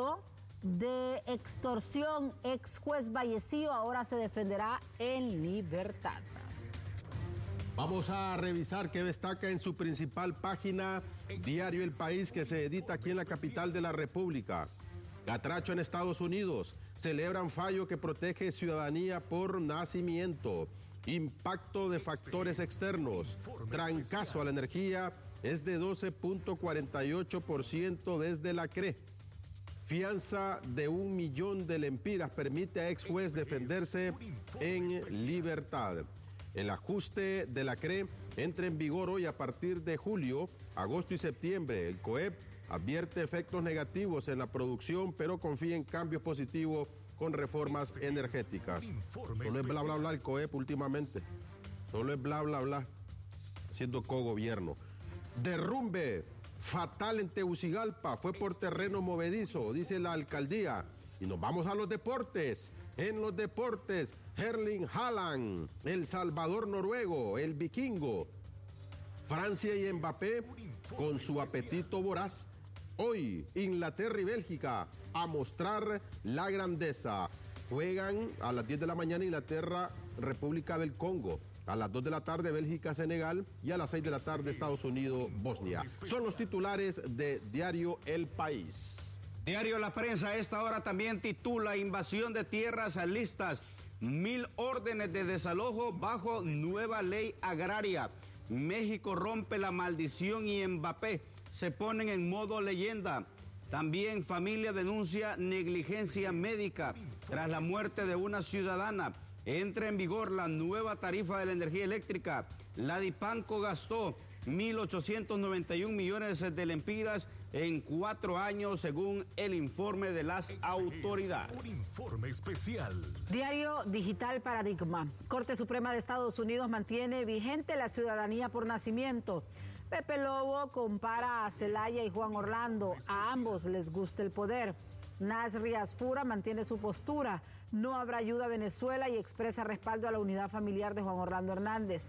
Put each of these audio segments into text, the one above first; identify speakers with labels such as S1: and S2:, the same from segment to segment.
S1: acusado de extorsión, ex juez Vallecillo ahora se defenderá en libertad.
S2: Vamos a revisar qué destaca en su principal página, Diario El País, que se edita aquí en la capital de la República. Catracho en Estados Unidos. Celebran fallo que protege ciudadanía por nacimiento. Impacto de factores externos. Trancazo a la energía es de 12.48% desde la CRE. Fianza de 1 millón de lempiras permite a ex juez defenderse en libertad. El ajuste de la CRE entra en vigor hoy a partir de julio, agosto y septiembre. El COEP advierte efectos negativos en la producción, pero confía en cambios positivos con reformas energéticas. Solo es bla, bla, bla el COEP últimamente. Solo es bla, bla, bla. Haciendo cogobierno. Derrumbe fatal en Tegucigalpa. Fue por terreno movedizo, dice la alcaldía. Y nos vamos a los deportes. En los deportes, Erling Haaland, el Salvador noruego, el vikingo. Francia y Mbappé con su apetito voraz. Hoy, Inglaterra y Bélgica a mostrar la grandeza. Juegan a las 10 de la mañana Inglaterra, República del Congo. A las 2 de la tarde, Bélgica, Senegal. Y a las 6 de la tarde, Estados Unidos, Bosnia. Son los titulares de Diario El País.
S3: Diario La Prensa a esta hora también titula Invasión de tierras listas. 1000 órdenes de desalojo bajo nueva ley agraria. México rompe la maldición y Mbappé se ponen en modo leyenda. También familia denuncia negligencia médica tras la muerte de una ciudadana. Entra en vigor la nueva tarifa de la energía eléctrica. La Dipanco gastó 1.891 millones de lempiras en 4 años, según el informe de las autoridades.
S4: Un informe especial.
S1: Diario Digital Paradigma. Corte Suprema de Estados Unidos mantiene vigente la ciudadanía por nacimiento. Pepe Lobo compara a Zelaya y Juan Orlando. A ambos les gusta el poder. Nasri Asfura mantiene su postura. No habrá ayuda a Venezuela y expresa respaldo a la unidad familiar de Juan Orlando Hernández.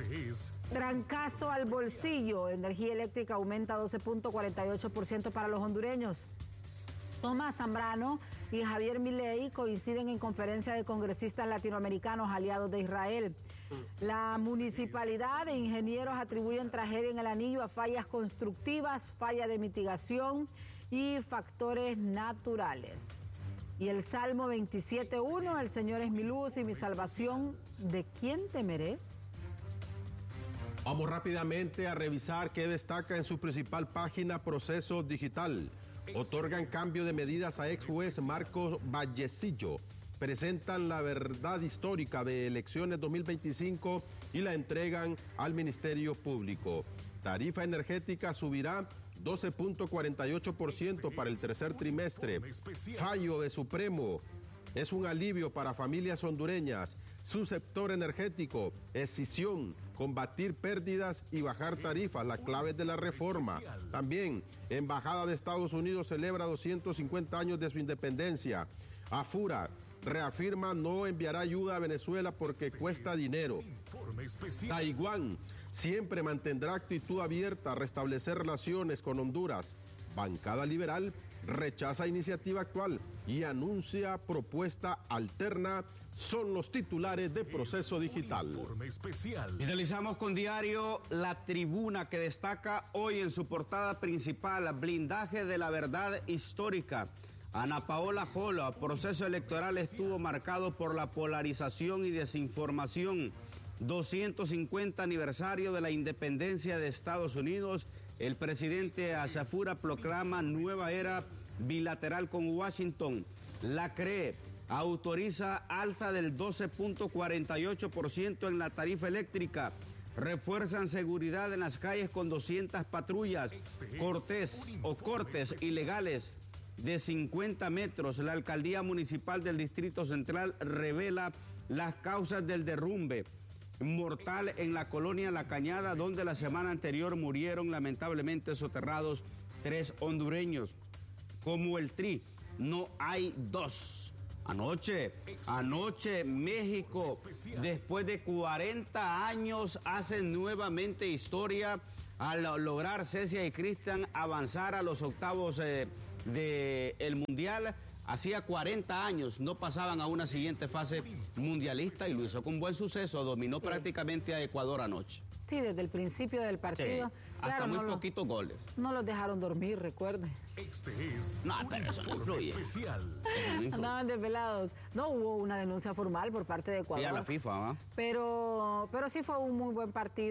S1: Trancazo al bolsillo. Energía eléctrica aumenta 12.48% para los hondureños. Tomás Zambrano y Javier Milei coinciden en conferencia de congresistas latinoamericanos aliados de Israel. La municipalidad de ingenieros atribuyen tragedia en el anillo a fallas constructivas, falla de mitigación y factores naturales. Y el Salmo 27.1, el Señor es mi luz y mi salvación, ¿de quién temeré?
S2: Vamos rápidamente a revisar qué destaca en su principal página Proceso Digital. Otorgan cambio de medidas a ex juez Marcos Vallecillo. Presentan la verdad histórica de elecciones 2025 y la entregan al Ministerio Público. Tarifa energética subirá 12.48% para el tercer trimestre. Fallo de Supremo. Es un alivio para familias hondureñas. Su sector energético, escisión, combatir pérdidas y bajar tarifas, las claves de la reforma. También, Embajada de Estados Unidos celebra 250 años de su independencia. AFURA reafirma no enviará ayuda a Venezuela porque cuesta dinero. Taiwán siempre mantendrá actitud abierta a restablecer relaciones con Honduras. Bancada liberal rechaza iniciativa actual y anuncia propuesta alterna. Son los titulares de Proceso Digital.
S3: Finalizamos con Diario La Tribuna, que destaca hoy en su portada principal blindaje de la verdad histórica. Ana Paola Jola, proceso electoral estuvo marcado por la polarización y desinformación. 250 aniversario de la independencia de Estados Unidos. El presidente Asafura proclama nueva era bilateral con Washington. La CRE autoriza alza del 12.48% en la tarifa eléctrica. Refuerzan seguridad en las calles con 200 patrullas. Cortes ilegales de 50 metros. La alcaldía municipal del Distrito Central revela las causas del derrumbe mortal en la colonia La Cañada, donde la semana anterior murieron lamentablemente soterrados 3 hondureños. Como el Tri, no hay dos. Anoche México, después de 40 años, hacen nuevamente historia al lograr Cecia y Cristian avanzar a los octavos del Mundial. Hacía 40 años no pasaban a una siguiente fase mundialista y lo hizo con buen suceso. Dominó prácticamente a Ecuador anoche.
S1: Sí, desde el principio del partido.
S3: Sí, hasta muy poquitos goles.
S1: No los dejaron dormir, recuerde.
S4: Este es
S3: No, pero eso no influye.
S4: especial.
S1: Andaban desvelados. No hubo una denuncia formal por parte de Ecuador.
S3: Sí, a la FIFA, ¿va?
S1: Pero sí fue un muy buen partido.